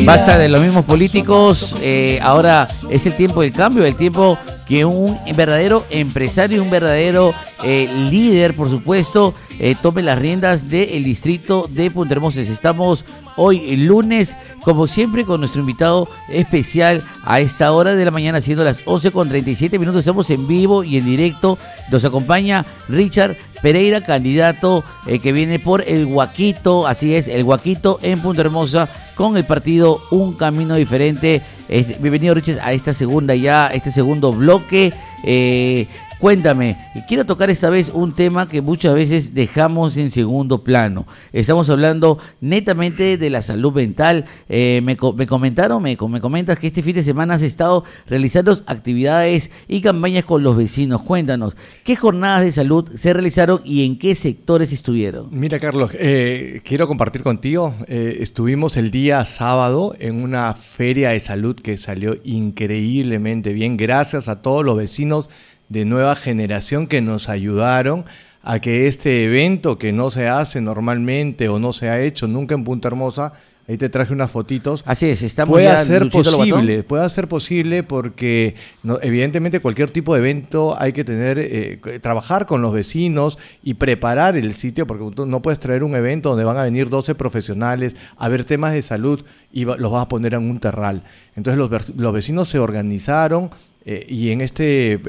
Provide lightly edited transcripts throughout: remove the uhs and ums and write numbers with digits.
Basta de los mismos políticos. Ahora es el tiempo del cambio, el tiempo que un verdadero empresario, un verdadero líder, por supuesto, tome las riendas del distrito de Punta Hermosa. Estamos hoy lunes, como siempre, con nuestro invitado especial a esta hora de la mañana, siendo las 11:37. Estamos en vivo y en directo. Nos acompaña Richard Pereira, candidato que viene por el Huaquito, así es, el Huaquito en Punta Hermosa, con el partido Un Camino Diferente. Bienvenido, Richard, a este segundo bloque. Cuéntame, quiero tocar esta vez un tema que muchas veces dejamos en segundo plano. Estamos hablando netamente de la salud mental. Me comentas que este fin de semana has estado realizando actividades y campañas con los vecinos. Cuéntanos, ¿qué jornadas de salud se realizaron y en qué sectores estuvieron? Mira, Carlos, quiero compartir contigo. Estuvimos el día sábado en una feria de salud que salió increíblemente bien. Gracias a todos los vecinos de nueva generación que nos ayudaron a que este evento, que no se hace normalmente o no se ha hecho nunca en Punta Hermosa, ahí te traje unas fotitos. Así es, estamos pueda ser posible porque evidentemente cualquier tipo de evento hay que tener, trabajar con los vecinos y preparar el sitio, porque tú no puedes traer un evento donde van a venir 12 profesionales a ver temas de salud y los vas a poner en un terral. Entonces los vecinos se organizaron. Y en este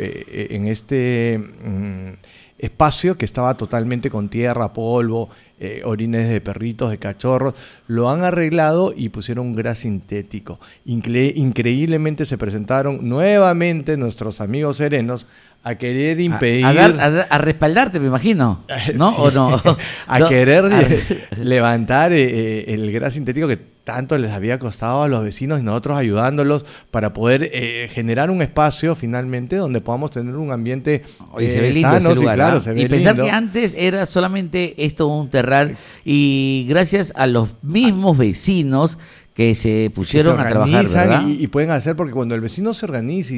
espacio que estaba totalmente con tierra, polvo, orines de perritos, de cachorros, lo han arreglado y pusieron un gras sintético. Increíblemente se presentaron nuevamente nuestros amigos serenos a querer impedir... A respaldarte, me imagino, ¿no? Sí. ¿O no? Querer levantar el gras sintético que tanto les había costado a los vecinos y nosotros ayudándolos para poder generar un espacio finalmente donde podamos tener un ambiente se ve lindo sano, ese lugar, claro, ¿no? se ve y pensar lindo. Que antes era solamente esto un terral y gracias a los mismos vecinos que se pusieron a trabajar, ¿verdad? Y pueden hacer, porque cuando el vecino se organiza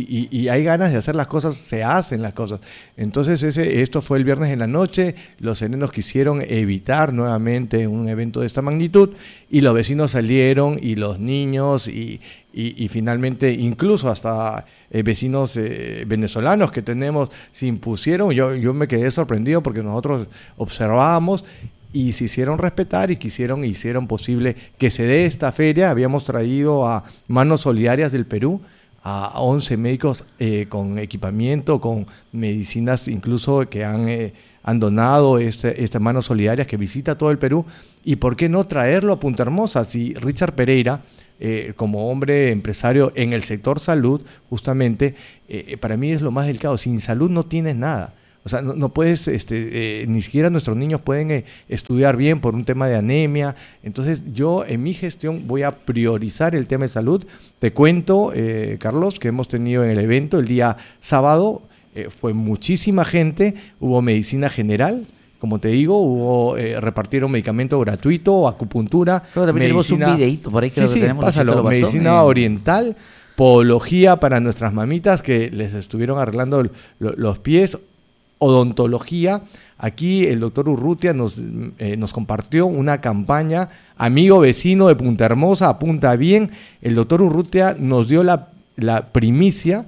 y hay ganas de hacer las cosas, se hacen las cosas. Entonces esto fue el viernes en la noche, los serenos quisieron evitar nuevamente un evento de esta magnitud y los vecinos salieron y los niños y finalmente incluso hasta vecinos venezolanos que tenemos se impusieron. Yo me quedé sorprendido porque nosotros observábamos y se hicieron respetar y hicieron posible que se dé esta feria. Habíamos traído a Manos Solidarias del Perú, a 11 médicos con equipamiento, con medicinas incluso que han donado estas Manos Solidarias que visita todo el Perú. ¿Y por qué no traerlo a Punta Hermosa? Si Richard Pereira, como hombre empresario en el sector salud, justamente, para mí es lo más delicado. Sin salud no tienes nada. O sea, no puedes, ni siquiera nuestros niños pueden estudiar bien por un tema de anemia. Entonces, yo en mi gestión voy a priorizar el tema de salud. Te cuento, Carlos, que hemos tenido en el evento el día sábado, fue muchísima gente, hubo medicina general, como te digo, repartieron medicamento gratuito, acupuntura. Pero también tenemos un videíto por ahí que tenemos. Pásalo, medicina oriental, podología para nuestras mamitas que les estuvieron arreglando los pies, odontología. Aquí el doctor Urrutia nos compartió una campaña, amigo vecino de Punta Hermosa, apunta bien. El doctor Urrutia nos dio la primicia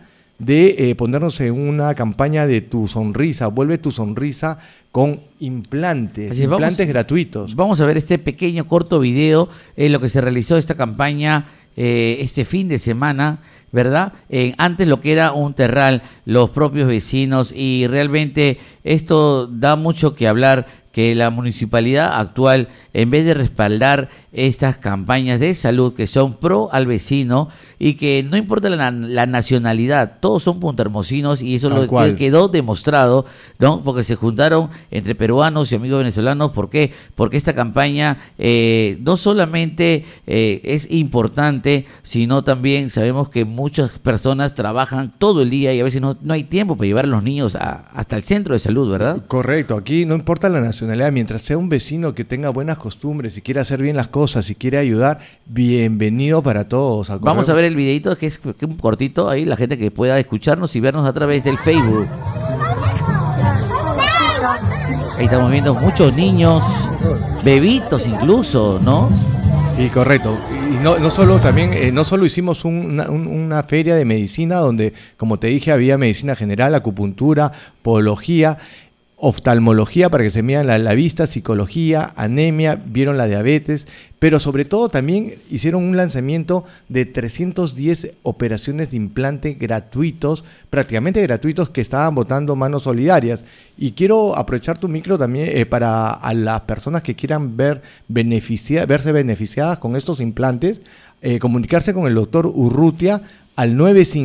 de ponernos en una campaña de Tu Sonrisa, vuelve tu sonrisa con implantes gratuitos. Vamos a ver este pequeño corto video en lo que se realizó esta campaña este fin de semana, ¿verdad? Antes lo que era un terral, los propios vecinos, y realmente esto da mucho que hablar, que la municipalidad actual, en vez de respaldar estas campañas de salud que son pro al vecino y que no importa la nacionalidad, todos son puntahermosinos y eso quedó demostrado, ¿no? Porque se juntaron entre peruanos y amigos venezolanos. ¿Por qué? Porque esta campaña no solamente es importante, sino también sabemos que muchas personas trabajan todo el día y a veces no hay tiempo para llevar a los niños hasta el centro de salud, ¿verdad? Correcto, aquí no importa la nacionalidad, mientras sea un vecino que tenga buenas costumbres y quiera hacer bien las cosas y quiere ayudar, bienvenido para todos. Vamos a ver el videito que es un cortito ahí, la gente que pueda escucharnos y vernos a través del Facebook. Ahí estamos viendo muchos niños, bebitos incluso, ¿no? Sí, correcto. no solo también, no solo hicimos una feria de medicina donde, como te dije, había medicina general, acupuntura, podología, oftalmología para que se midan la vista, psicología, anemia, vieron la diabetes, pero sobre todo también hicieron un lanzamiento de 310 operaciones de implante gratuitos, prácticamente gratuitos, que estaban votando manos solidarias. Y quiero aprovechar tu micro también para a las personas que quieran verse beneficiadas con estos implantes, comunicarse con el doctor Urrutia al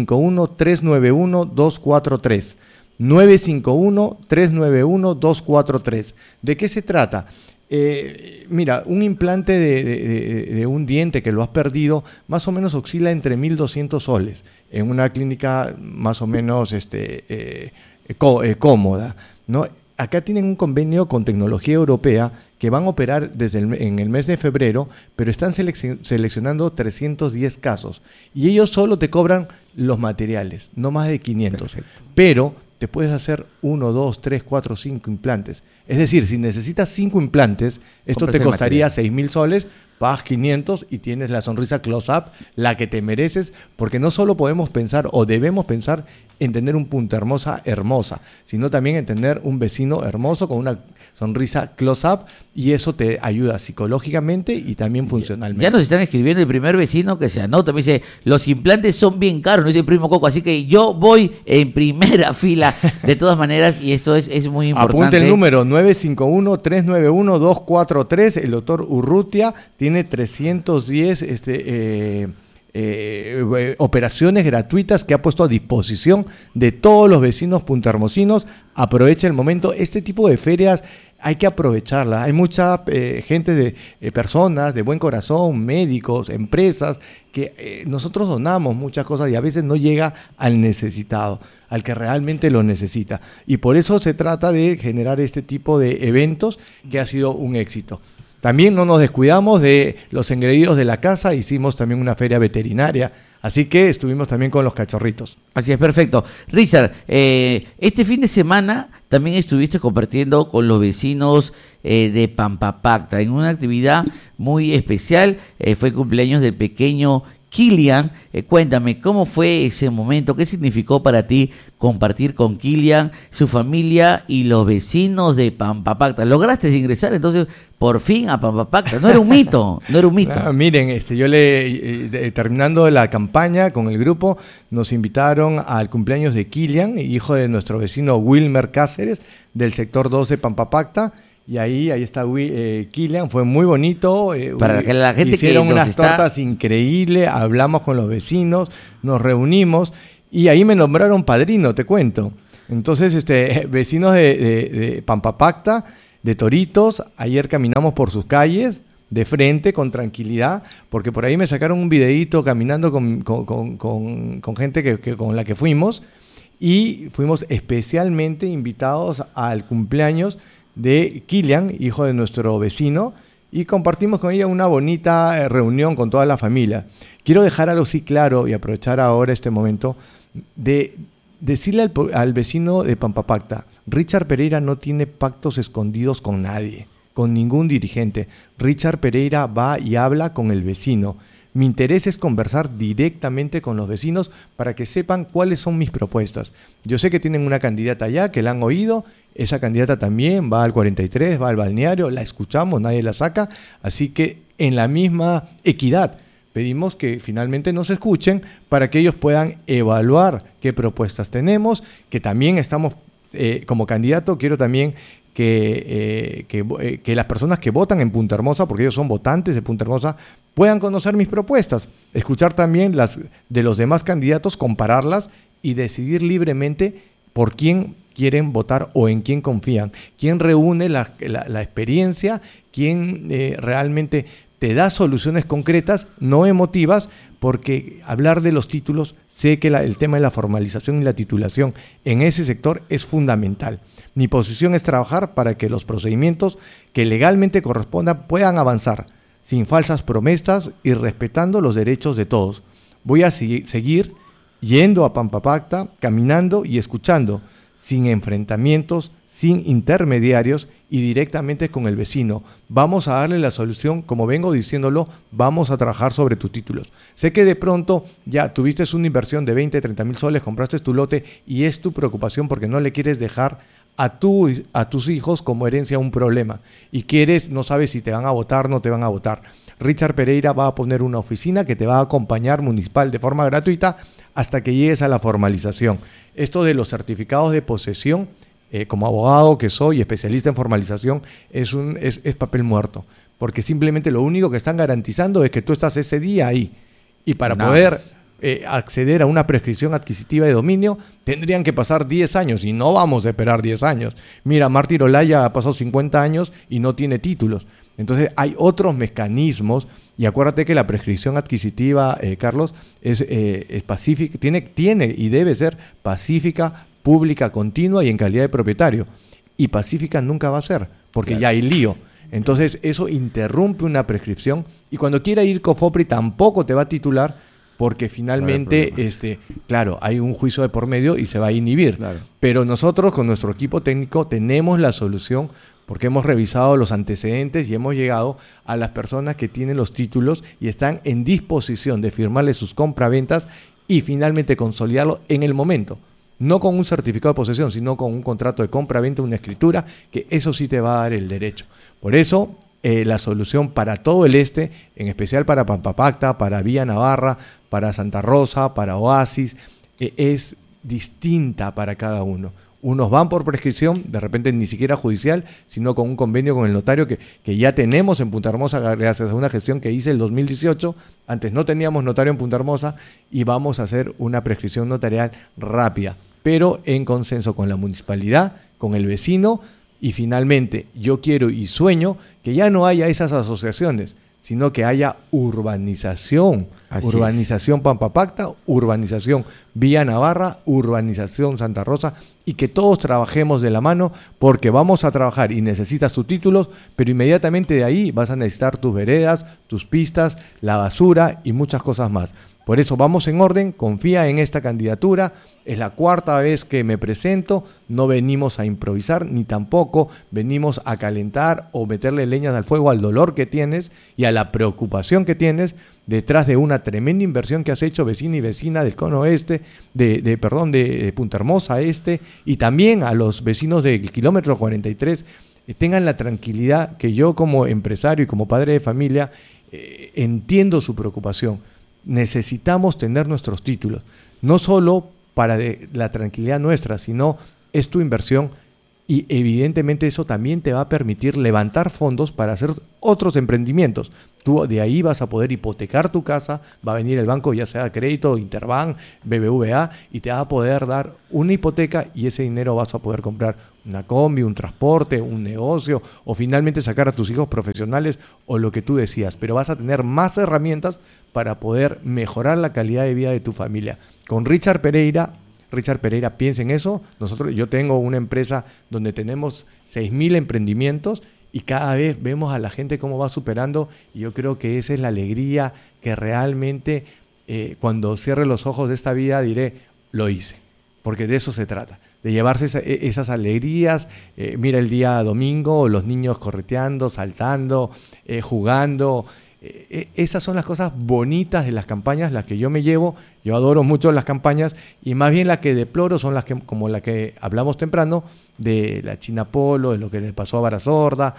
951-391-243. 951-391-243. ¿De qué se trata? Mira, un implante de un diente que lo has perdido más o menos oscila entre 1.200 soles en una clínica más o menos cómoda, ¿no? Acá tienen un convenio con tecnología europea que van a operar en el mes de febrero, pero están seleccionando 310 casos y ellos solo te cobran los materiales, no más de 500. Perfecto. Pero te puedes hacer 1, 2, 3, 4, 5 implantes. Es decir, si necesitas 5 implantes, esto te costaría 6.000 soles, pagas 500 y tienes la sonrisa close-up, la que te mereces, porque no solo podemos pensar o debemos pensar en tener un punta hermosa, sino también en tener un vecino hermoso con una sonrisa close-up, y eso te ayuda psicológicamente y también funcionalmente. Ya nos están escribiendo el primer vecino que se anota, me dice, los implantes son bien caros, no dice el primo Coco, así que yo voy en primera fila de todas maneras, y eso es muy importante. Apunte el número 951-391-243, el doctor Urrutia tiene 310 operaciones gratuitas que ha puesto a disposición de todos los vecinos puntahermosinos. Aprovecha el momento. Este tipo de ferias hay que aprovecharla. Hay mucha gente personas de buen corazón, médicos, empresas, que nosotros donamos muchas cosas y a veces no llega al necesitado, al que realmente lo necesita. Y por eso se trata de generar este tipo de eventos que ha sido un éxito. También no nos descuidamos de los engreídos de la casa, hicimos también una feria veterinaria, así que estuvimos también con los cachorritos. Así es, perfecto. Richard, este fin de semana también estuviste compartiendo con los vecinos de Pampapacta en una actividad muy especial, fue cumpleaños del pequeño Kilian. Cuéntame, ¿cómo fue ese momento? ¿Qué significó para ti compartir con Kilian, su familia y los vecinos de Pampapacta? ¿Lograste ingresar entonces por fin a Pampapacta? No era un mito, no era un mito. No, miren, yo terminando la campaña con el grupo, nos invitaron al cumpleaños de Kilian, hijo de nuestro vecino Wilmer Cáceres, del sector 2 de Pampapacta. Y ahí está Kilian, fue muy bonito. Para que la gente hicieron unas tortas increíbles, hablamos con los vecinos, nos reunimos y ahí me nombraron padrino, te cuento. Entonces, vecinos de Pampapacta, de Toritos, ayer caminamos por sus calles de frente, con tranquilidad, porque por ahí me sacaron un videíto caminando con gente con la que fuimos, y fuimos especialmente invitados al cumpleaños de Kilian, hijo de nuestro vecino, y compartimos con ella una bonita reunión con toda la familia. Quiero dejar algo sí claro y aprovechar ahora este momento de decirle al vecino de Pampapacta: Richard Pereira no tiene pactos escondidos con nadie, con ningún dirigente. Richard Pereira va y habla con el vecino. Mi interés es conversar directamente con los vecinos para que sepan cuáles son mis propuestas. Yo sé que tienen una candidata allá, que la han oído. Esa candidata también va al 43, va al balneario, la escuchamos, nadie la saca. Así que en la misma equidad pedimos que finalmente nos escuchen para que ellos puedan evaluar qué propuestas tenemos, que también estamos como candidato. Quiero también que las personas que votan en Punta Hermosa, porque ellos son votantes de Punta Hermosa, puedan conocer mis propuestas, escuchar también las de los demás candidatos, compararlas y decidir libremente por quién quieren votar o en quién confían, quién reúne la experiencia, quién realmente te da soluciones concretas, no emotivas, porque hablar de los títulos, sé que el tema de la formalización y la titulación en ese sector es fundamental. Mi posición es trabajar para que los procedimientos que legalmente correspondan puedan avanzar, sin falsas promesas y respetando los derechos de todos. Voy a seguir yendo a Pampapacta, caminando y escuchando, sin enfrentamientos, sin intermediarios, y directamente con el vecino. Vamos a darle la solución, como vengo diciéndolo, vamos a trabajar sobre tus títulos. Sé que de pronto ya tuviste una inversión de 20, 30 mil soles, compraste tu lote y es tu preocupación porque no le quieres dejar a tus hijos como herencia un problema y no sabes si te van a votar, no te van a votar. Richard Pereira va a poner una oficina que te va a acompañar municipal de forma gratuita hasta que llegues a la formalización. Esto de los certificados de posesión, como abogado que soy, especialista en formalización, es papel muerto, porque simplemente lo único que están garantizando es que tú estás ese día ahí, y para poder acceder a una prescripción adquisitiva de dominio, tendrían que pasar 10 años, y no vamos a esperar 10 años. Mira, Mártir Olaya ha pasado 50 años y no tiene títulos. Entonces hay otros mecanismos, y acuérdate que la prescripción adquisitiva, Carlos, es pacífica, tiene y debe ser pacífica, pública, continua y en calidad de propietario. Y pacífica nunca va a ser, porque ya hay lío. Entonces eso interrumpe una prescripción, y cuando quiera ir Cofopri tampoco te va a titular, porque finalmente, claro, hay un juicio de por medio y se va a inhibir. Claro. Pero nosotros con nuestro equipo técnico tenemos la solución, porque hemos revisado los antecedentes y hemos llegado a las personas que tienen los títulos y están en disposición de firmarle sus compraventas y finalmente consolidarlo en el momento. No con un certificado de posesión, sino con un contrato de compra-venta, una escritura, que eso sí te va a dar el derecho. Por eso, la solución para todo el este, en especial para Pampapacta, para Villa Navarra, para Santa Rosa, para Oasis, es distinta para cada uno. Unos van por prescripción, de repente ni siquiera judicial, sino con un convenio con el notario que ya tenemos en Punta Hermosa gracias a una gestión que hice el 2018. Antes no teníamos notario en Punta Hermosa y vamos a hacer una prescripción notarial rápida, pero en consenso con la municipalidad, con el vecino, y finalmente yo quiero y sueño que ya no haya esas asociaciones, sino que haya urbanización. Urbanización Pampapacta, urbanización Villa Navarra, urbanización Santa Rosa, y que todos trabajemos de la mano, porque vamos a trabajar y necesitas tus títulos, pero inmediatamente de ahí vas a necesitar tus veredas, tus pistas, la basura y muchas cosas más. Por eso vamos en orden, confía en esta candidatura, es la 4ª vez que me presento, no venimos a improvisar, ni tampoco venimos a calentar o meterle leñas al fuego al dolor que tienes y a la preocupación que tienes detrás de una tremenda inversión que has hecho, vecina y vecina del Cono Este, de Punta Hermosa Este, y también a los vecinos del kilómetro 43, tengan la tranquilidad que yo como empresario y como padre de familia entiendo su preocupación. Necesitamos tener nuestros títulos, no solo para la tranquilidad nuestra, sino es tu inversión y evidentemente eso también te va a permitir levantar fondos para hacer otros emprendimientos. Tú de ahí vas a poder hipotecar tu casa, va a venir el banco, ya sea crédito, Interbank, BBVA, y te va a poder dar una hipoteca y ese dinero vas a poder comprar una combi, un transporte, un negocio o finalmente sacar a tus hijos profesionales o lo que tú decías, pero vas a tener más herramientas para poder mejorar la calidad de vida de tu familia. Con Richard Pereira, piensa en eso. Yo tengo una empresa donde tenemos 6,000 emprendimientos y cada vez vemos a la gente cómo va superando, y yo creo que esa es la alegría que realmente cuando cierre los ojos de esta vida diré, lo hice, porque de eso se trata, de llevarse esas alegrías. Mira el día domingo, los niños correteando, saltando, jugando. Esas son las cosas bonitas de las campañas, las que yo me llevo. Yo adoro mucho las campañas, y más bien las que deploro son las que, como la que hablamos temprano, de la China Polo, de lo que le pasó a Barasorda,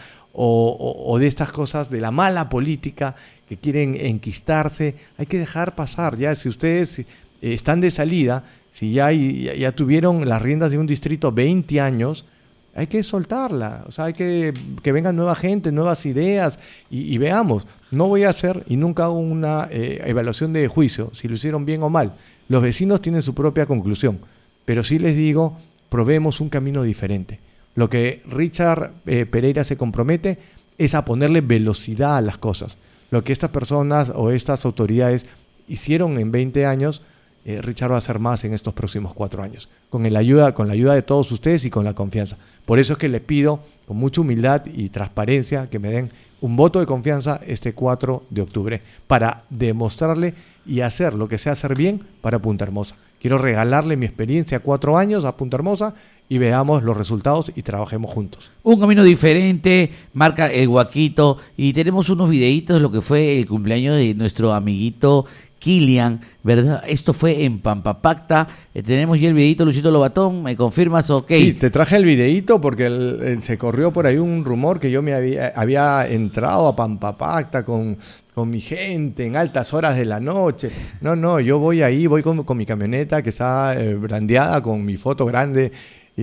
o de estas cosas de la mala política que quieren enquistarse. Hay que dejar pasar ya. Si ustedes están de salida, si ya tuvieron las riendas de un distrito 20 años, hay que soltarla. O sea, hay que venga nueva gente, nuevas ideas, y veamos. No voy a hacer y nunca hago una evaluación de juicio, si lo hicieron bien o mal. Los vecinos tienen su propia conclusión, pero sí les digo, probemos un camino diferente. Lo que Richard Pereira se compromete es a ponerle velocidad a las cosas. Lo que estas personas o estas autoridades hicieron en 20 años, Richard va a hacer más en estos próximos 4 años, con la ayuda de todos ustedes y con la confianza. Por eso es que les pido con mucha humildad y transparencia que me den un voto de confianza este 4 de octubre para demostrarle y hacer lo que sea hacer bien para Punta Hermosa, quiero regalarle mi experiencia 4 años a Punta Hermosa y veamos los resultados y trabajemos juntos. Un camino diferente, marca el Huaquito, y tenemos unos videitos de lo que fue el cumpleaños de nuestro amiguito Kilian, ¿verdad? Esto fue en Pampapacta. Tenemos ya el videito, Luisito Lobatón, ¿me confirmas? Ok. Sí, te traje el videito porque se corrió por ahí un rumor que yo me había entrado a Pampapacta con mi gente en altas horas de la noche. No, yo voy ahí, voy con mi camioneta que está brandeada con mi foto grande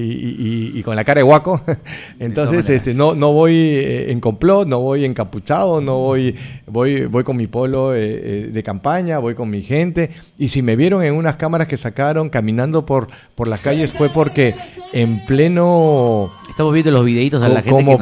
y con la cara de guaco. Entonces no voy en complot, no voy encapuchado, voy con mi polo de campaña, voy con mi gente. Y si me vieron en unas cámaras que sacaron caminando por las calles fue porque en pleno... Estamos viendo los videitos de la gente como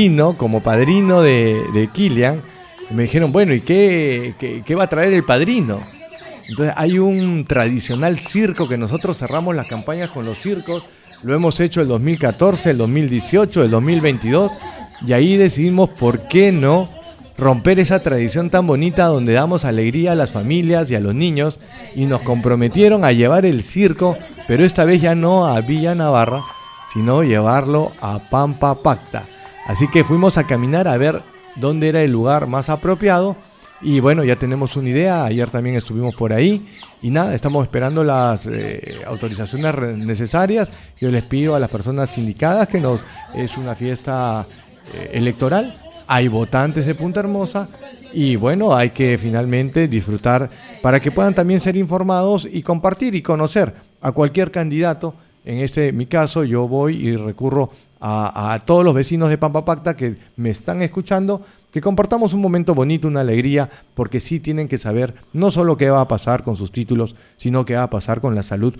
padrino de Kilian, me dijeron, bueno, ¿y qué va a traer el padrino? Entonces hay un tradicional circo que nosotros cerramos las campañas con los circos. Lo hemos hecho el 2014, el 2018, el 2022, y ahí decidimos por qué no romper esa tradición tan bonita donde damos alegría a las familias y a los niños, y nos comprometieron a llevar el circo, pero esta vez ya no a Villa Navarra, sino llevarlo a Pampapacta. Así que fuimos a caminar a ver dónde era el lugar más apropiado, y bueno, ya tenemos una idea. Ayer también estuvimos por ahí y nada, estamos esperando las autorizaciones necesarias. Yo les pido a las personas indicadas que es una fiesta electoral, hay votantes de Punta Hermosa y bueno, hay que finalmente disfrutar para que puedan también ser informados y compartir y conocer a cualquier candidato. En mi caso, yo voy y recurro a todos los vecinos de Pampapacta que me están escuchando, que compartamos un momento bonito, una alegría, porque sí tienen que saber no solo qué va a pasar con sus títulos, sino qué va a pasar con la salud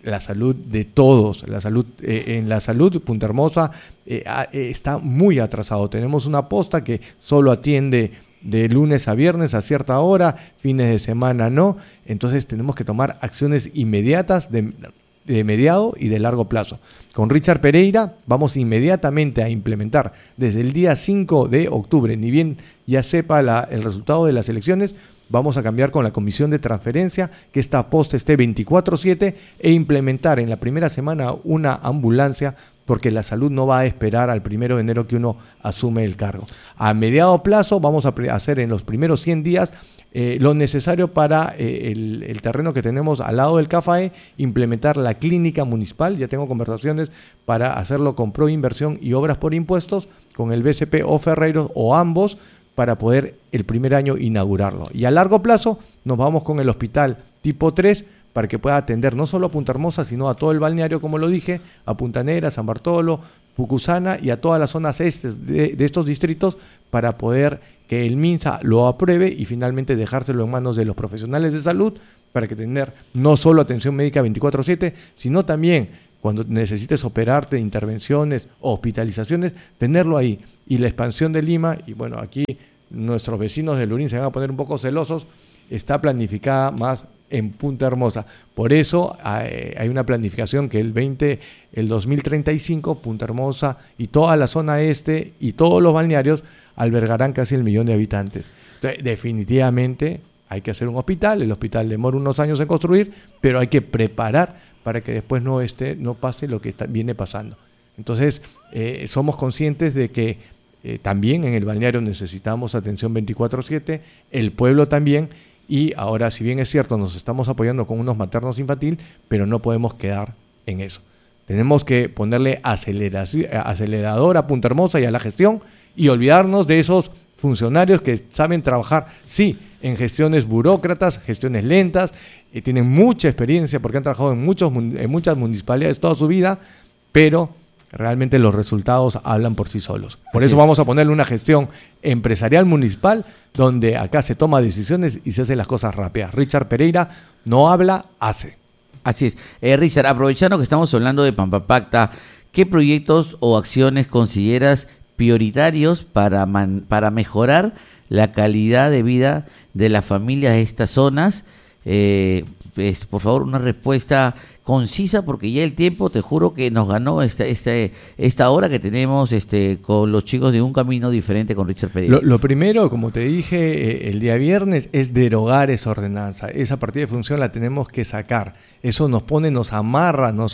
de todos. En la salud, Punta Hermosa está muy atrasado. Tenemos una posta que solo atiende de lunes a viernes a cierta hora, fines de semana no. Entonces tenemos que tomar acciones inmediatas de mediado y de largo plazo. Con Richard Pereira vamos inmediatamente a implementar desde el día 5 de octubre, ni bien ya sepa el resultado de las elecciones, vamos a cambiar con la comisión de transferencia, que esta posta esté 24/7 e implementar en la primera semana una ambulancia, porque la salud no va a esperar al 1 de enero que uno asume el cargo. A mediado plazo vamos a hacer en los primeros 100 días lo necesario para el terreno que tenemos al lado del CAFAE, implementar la clínica municipal. Ya tengo conversaciones para hacerlo con Proinversión y Obras por Impuestos, con el BCP o Ferreiros o ambos, para poder el primer año inaugurarlo. Y a largo plazo nos vamos con el hospital tipo 3 para que pueda atender no solo a Punta Hermosa, sino a todo el balneario, como lo dije, a Punta Negra, San Bartolo, Pucusana y a todas las zonas estes de estos distritos, para poder que el MINSA lo apruebe y finalmente dejárselo en manos de los profesionales de salud, para que tener no solo atención médica 24/7, sino también cuando necesites operarte, intervenciones o hospitalizaciones, tenerlo ahí. Y la expansión de Lima, y bueno, aquí nuestros vecinos de Lurín se van a poner un poco celosos, está planificada más en Punta Hermosa. Por eso hay una planificación que el 2035, Punta Hermosa y toda la zona este y todos los balnearios albergarán casi 1 millón de habitantes. Entonces, definitivamente hay que hacer un hospital. El hospital demora unos años en construir, pero hay que preparar para que después no pase lo que viene pasando. Entonces, somos conscientes de que también en el balneario necesitamos atención 24/7, el pueblo también, y ahora, si bien es cierto, nos estamos apoyando con unos maternos infantil, pero no podemos quedar en eso. Tenemos que ponerle acelerador a Punta Hermosa y a la gestión, y olvidarnos de esos funcionarios que saben trabajar, sí, en gestiones burócratas, gestiones lentas, tienen mucha experiencia porque han trabajado en muchas municipalidades toda su vida, pero realmente los resultados hablan por sí solos. Por eso vamos a ponerle una gestión empresarial municipal, donde acá se toma decisiones y se hacen las cosas rápidas. Richard Pereira no habla, hace. Así es. Richard, aprovechando que estamos hablando de Pampapacta, ¿qué proyectos o acciones consideras prioritarios para mejorar la calidad de vida de las familias de estas zonas? por favor, una respuesta concisa, porque ya el tiempo, te juro que nos ganó esta hora que tenemos con los chicos de Un Camino Diferente con Richard Pereira. Lo primero, como te dije el día viernes, es derogar esa ordenanza. Esa partida de función la tenemos que sacar. Eso nos pone, nos amarra, nos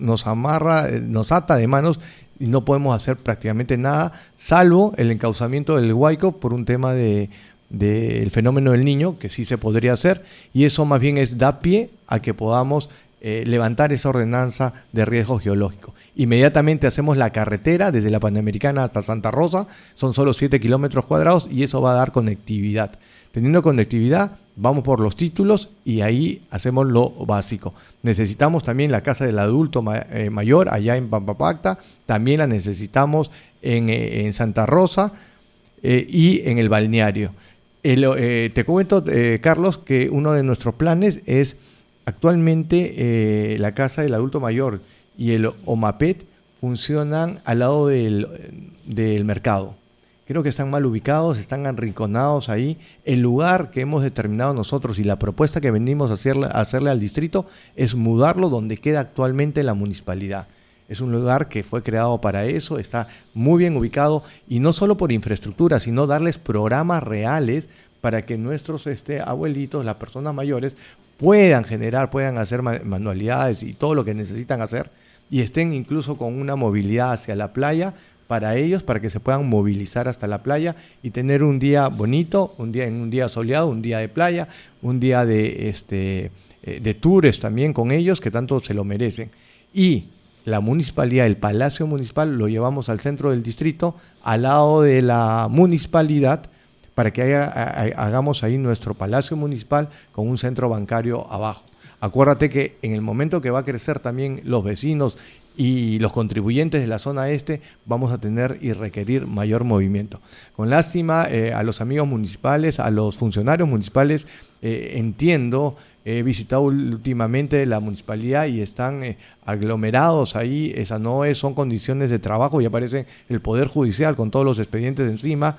ata de manos y no podemos hacer prácticamente nada, salvo el encauzamiento del Huayco por un tema del fenómeno del Niño, que sí se podría hacer, y eso más bien da pie a que podamos levantar esa ordenanza de riesgo geológico. Inmediatamente hacemos la carretera desde la Panamericana hasta Santa Rosa, son solo 7 kilómetros cuadrados y eso va a dar conectividad. Teniendo conectividad, vamos por los títulos y ahí hacemos lo básico. Necesitamos también la casa del adulto mayor allá en Pampapacta, también la necesitamos en Santa Rosa y en el balneario. Te cuento, Carlos, que uno de nuestros planes es actualmente la casa del adulto mayor y el OMAPET funcionan al lado del mercado. Creo que están mal ubicados, están arrinconados ahí. El lugar que hemos determinado nosotros y la propuesta que venimos a hacerle al distrito es mudarlo donde queda actualmente la municipalidad. Es un lugar que fue creado para eso, está muy bien ubicado y no solo por infraestructura, sino darles programas reales para que nuestros abuelitos, las personas mayores, puedan hacer manualidades y todo lo que necesitan hacer y estén incluso con una movilidad hacia la playa para ellos, para que se puedan movilizar hasta la playa y tener un día bonito, un día soleado, un día de playa, un día de tours también con ellos, que tanto se lo merecen. Y la municipalidad, el Palacio Municipal, lo llevamos al centro del distrito, al lado de la municipalidad, para que hagamos ahí nuestro Palacio Municipal con un centro bancario abajo. Acuérdate que en el momento que va a crecer también los vecinos y los contribuyentes de la zona este, vamos a tener y requerir mayor movimiento. Con lástima a los amigos municipales, a los funcionarios municipales, entiendo, he visitado últimamente la municipalidad y están aglomerados ahí, son condiciones de trabajo y aparece el Poder Judicial con todos los expedientes encima,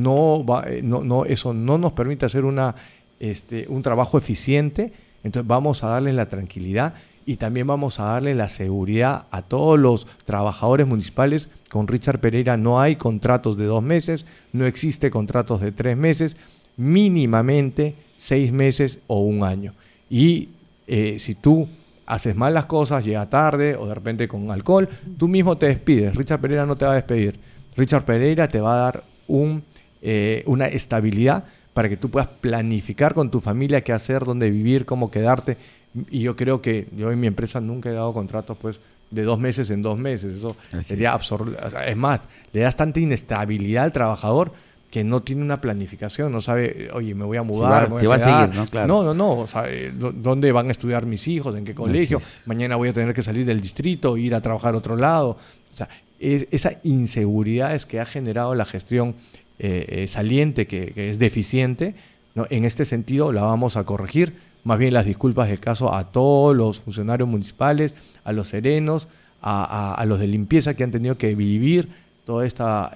eso no nos permite hacer un trabajo eficiente, entonces vamos a darles la tranquilidad y también vamos a darle la seguridad a todos los trabajadores municipales. Con Richard Pereira no hay contratos de 2 meses, no existe contratos de 3 meses, mínimamente 6 meses o 1 año. Y si tú haces mal las cosas, llega tarde o de repente con alcohol, tú mismo te despides. Richard Pereira no te va a despedir. Richard Pereira te va a dar una estabilidad para que tú puedas planificar con tu familia qué hacer, dónde vivir, cómo quedarte. Y yo creo que yo en mi empresa nunca he dado contratos de 2 meses en 2 meses. Eso sería absurdo. Es más, le das tanta inestabilidad al trabajador que no tiene una planificación, no sabe, oye, me voy a mudar, se va a seguir, ¿no? Claro. No, o sea, ¿dónde van a estudiar mis hijos? ¿En qué colegio? Mañana voy a tener que salir del distrito, ir a trabajar a otro lado. O sea, esa inseguridad es que ha generado la gestión saliente, que es deficiente, ¿no? En este sentido la vamos a corregir. Más bien las disculpas del caso a todos los funcionarios municipales, a los serenos, a los de limpieza que han tenido que vivir todas estas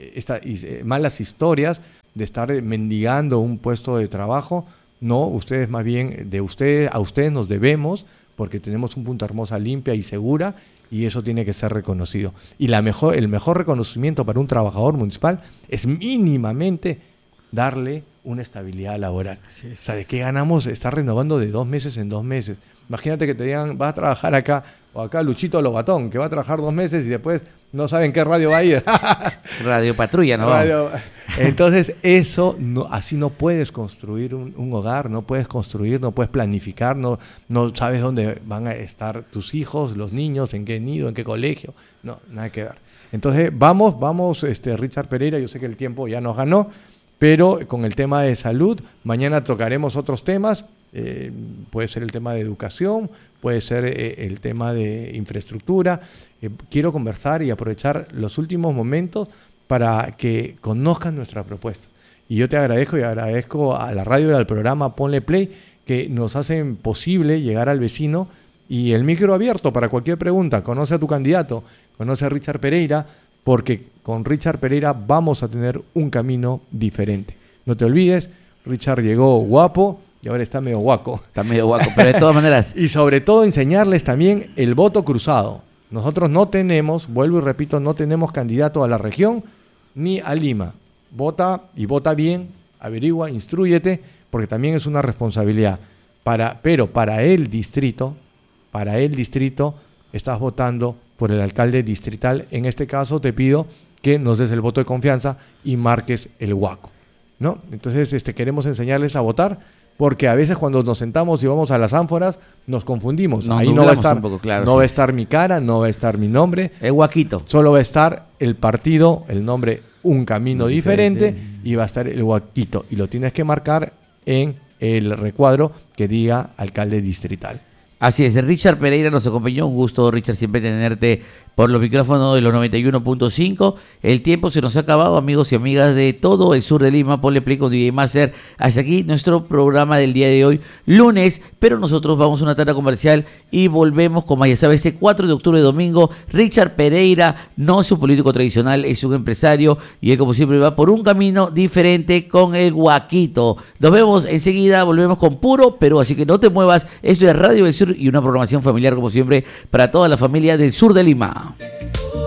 malas historias de estar mendigando un puesto de trabajo. No, ustedes más bien, a ustedes nos debemos porque tenemos un Punta Hermosa limpia y segura y eso tiene que ser reconocido. Y el mejor reconocimiento para un trabajador municipal es mínimamente darle una estabilidad laboral. Sí. O sea, ¿de qué ganamos estar renovando de 2 meses en 2 meses? Imagínate que te digan, vas a trabajar acá, o acá Luchito Lobatón, que va a trabajar 2 meses y después no saben qué radio va a ir. Radio Patrulla, ¿no? Entonces, así no puedes construir un hogar, no puedes construir, no puedes planificar, no sabes dónde van a estar tus hijos, los niños, en qué nido, en qué colegio, no, nada que ver. Entonces, vamos, Richard Pereira, yo sé que el tiempo ya nos ganó, pero con el tema de salud, mañana tocaremos otros temas, puede ser el tema de educación, puede ser el tema de infraestructura. Quiero conversar y aprovechar los últimos momentos para que conozcan nuestra propuesta. Y yo te agradezco a la radio y al programa Ponle Play, que nos hacen posible llegar al vecino y el micro abierto para cualquier pregunta. Conoce a tu candidato, conoce a Richard Pereira, porque con Richard Pereira vamos a tener un camino diferente. No te olvides, Richard llegó guapo, y ahora está medio guaco. Está medio guaco, pero de todas maneras. Y sobre todo enseñarles también el voto cruzado. Nosotros no tenemos, vuelvo y repito, no tenemos candidato a la región ni a Lima. Vota y vota bien, averigua, instrúyete, porque también es una responsabilidad. Pero para el distrito, estás votando por el alcalde distrital. En este caso te pido que nos des el voto de confianza y marques el huaco, ¿no? Entonces queremos enseñarles a votar, porque a veces cuando nos sentamos y vamos a las ánforas nos confundimos. Ahí no va a estar, un poco, claro, va a estar mi cara, no va a estar mi nombre. El huaquito. Solo va a estar el partido, el nombre, un camino diferente, y va a estar el huaquito. Y lo tienes que marcar en el recuadro que diga alcalde distrital. Así es, Richard Pereira nos acompañó, un gusto, Richard, siempre tenerte por los micrófonos de los 91.5. El tiempo se nos ha acabado, amigos y amigas de todo el sur de Lima. Ponle play con DJ Master. Hasta aquí nuestro programa del día de hoy, lunes, pero nosotros vamos a una tanda comercial y volvemos, como ya sabes, este 4 de octubre, domingo. Richard Pereira no es un político tradicional, es un empresario, y él, como siempre, va por un camino diferente con el huaquito. Nos vemos enseguida, volvemos con Puro Perú, así que no te muevas. Esto es Radio del Sur y una programación familiar, como siempre, para toda la familia del sur de Lima.